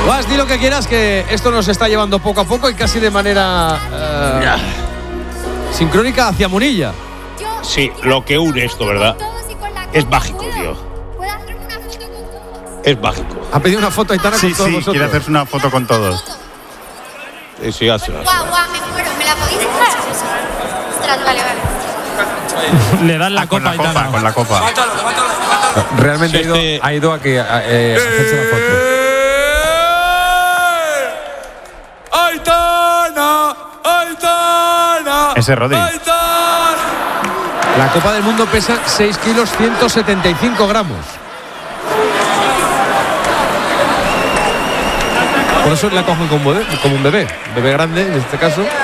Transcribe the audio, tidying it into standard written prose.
Guas, di lo que quieras, que esto nos está llevando poco a poco y casi de manera sincrónica hacia Munilla. Sí, lo que une esto, ¿verdad? Es mágico, tío. Es mágico. Ha pedido una foto Aitana con todos vosotros. Quiere hacerse una foto con todos. Sí, hace. Guau, me muero, ¿me la podéis echar? Ostras, vale. Le dan la copa a Aitana. Con la copa. Realmente ha ido a hacerse la foto. ¡Aitana! Ese Rodri. La Copa del Mundo pesa 6 kilos 175 gramos. Por eso la cogen como un bebé grande en este caso.